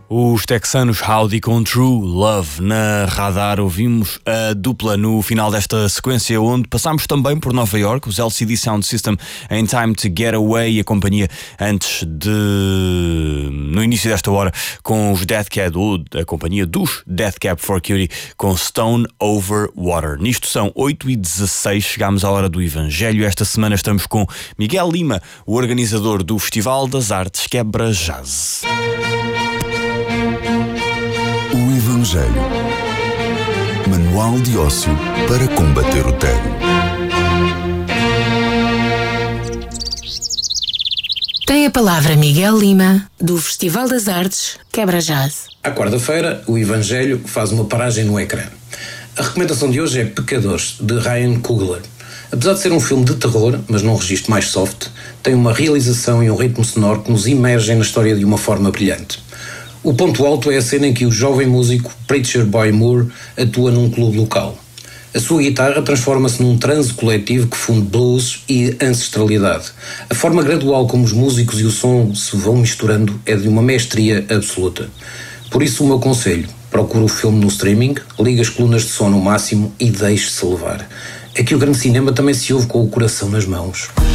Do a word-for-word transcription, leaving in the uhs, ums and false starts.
Os texanos Howdy com True Love na Radar. Ouvimos a dupla no final desta sequência, onde passámos também por Nova York, os L C D Sound System em Time to Get Away, e a companhia antes de... no início desta hora com os Death Cab, ou a companhia dos Death Cab for Cutie com Stone Over Water. Nisto são oito e dezasseis, chegámos à hora do Evangelho. Esta semana estamos com Miguel Lima, o organizador do Festival das Artes Quebra Jazz. O Evangelho. Manual de ócio para combater o tédio. Tem a palavra Miguel Lima, do Festival das Artes Quebra Jazz. À quarta-feira, o Evangelho faz uma paragem no ecrã. A recomendação de hoje é Pecadores, de Ryan Coogler. Apesar de ser um filme de terror, mas num registro mais soft, tem uma realização e um ritmo sonoro que nos imergem na história de uma forma brilhante. O ponto alto é a cena em que o jovem músico Preacher Boy Moore atua num clube local. A sua guitarra transforma-se num transe coletivo que funde blues e ancestralidade. A forma gradual como os músicos e o som se vão misturando é de uma mestria absoluta. Por isso o meu conselho: procure o filme no streaming, ligue as colunas de som no máximo e deixe-se levar. É que o grande cinema também se ouve com o coração nas mãos.